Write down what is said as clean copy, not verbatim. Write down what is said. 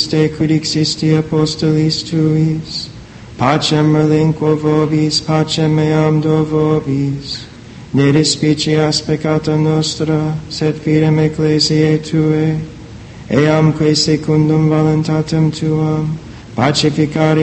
te quid existi apostolis tuis, pacem relinquo vobis, pacem meam do vobis, ne despicias peccata nostra, sed fidem ecclesiae Tuae, eamque secundum voluntatem Tuam, pacificare